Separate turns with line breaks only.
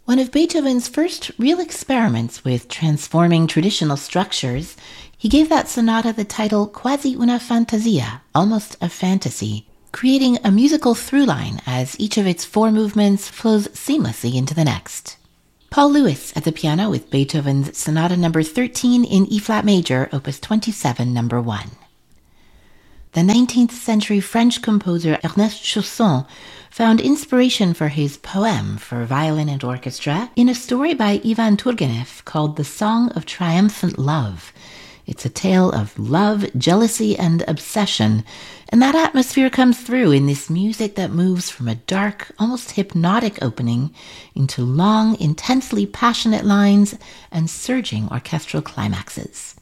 One of Beethoven's first real experiments with transforming traditional structures, he gave that sonata the title Quasi una fantasia, almost a fantasy, creating a musical through line as each of its four movements flows seamlessly into the next. Paul Lewis at the piano with Beethoven's Sonata No. 13 in E-flat major, Opus 27, No. 1. The 19th century French composer Ernest Chausson found inspiration for his poem for violin and orchestra in a story by Ivan Turgenev called The Song of Triumphant Love. It's a tale of love, jealousy, and obsession, and that atmosphere comes through in this music that moves from a dark, almost hypnotic opening into long, intensely passionate lines and surging orchestral climaxes.